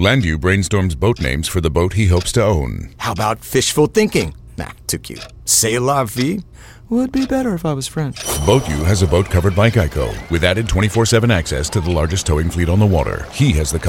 Landu brainstorms boat names for the boat he hopes to own. How about fishful thinking? Nah, too cute. C'est la vie? Would be better if I was French. BoatU has a boat covered by Geico with added 24/7 access to the largest towing fleet on the water. He has the